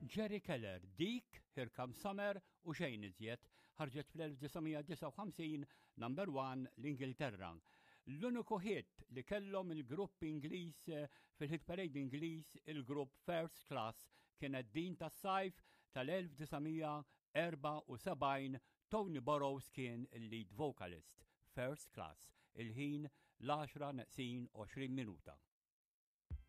Jerry Keller, dik, Here Comes Summer u xejn iżjed, ħarġet fl-1959 number 1 l-Ingilterra. L-uniku hit li kellhom il-grupp Ingliż fil-hit parade Ingliż, il-grupp First Class, kienet din tas-sajf tal-1974. Tony Burrows kien il-lead vocalist. First Class, il-ħin l-10 naqsin 20 minuta.